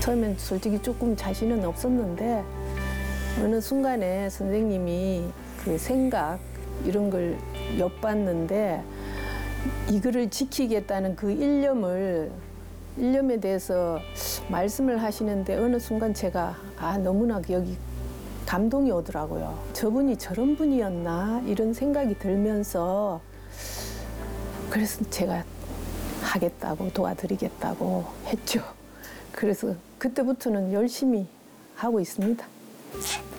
처음엔 솔직히 조금 자신은 없었는데 어느 순간에 선생님이 그 생각 이런 걸 엿봤는데 이거를 지키겠다는 그 일념에 대해서 말씀을 하시는데 어느 순간 제가 너무나 여기 감동이 오더라고요. 저분이 저런 분이었나 이런 생각이 들면서 그래서 제가 하겠다고 도와드리겠다고 했죠. 그래서 그때부터는 열심히 하고 있습니다.